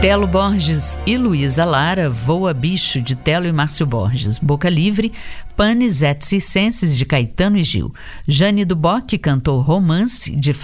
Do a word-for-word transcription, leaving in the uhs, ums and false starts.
Telo Borges e Luísa Lara, Voa Bicho, de Telo e Márcio Borges. Boca Livre, Panis et Circenses, de Caetano e Gil. Jane Duboc cantou Romance, de